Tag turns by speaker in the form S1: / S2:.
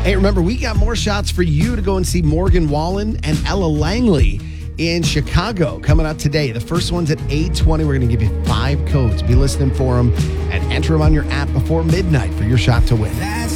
S1: Hey, remember, we got more shots for you to go and see Morgan Wallen and Ella Langley in Chicago coming up today. The first one's at 8:20. We're going to give you 5 codes. Be listening for them and enter them on your app before midnight for your shot to win.